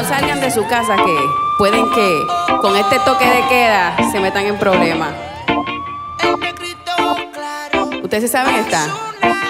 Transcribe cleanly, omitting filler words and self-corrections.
no salgan de su casa que pueden que con este toque de queda se metan en problemas. ¿Ustedes se saben esta?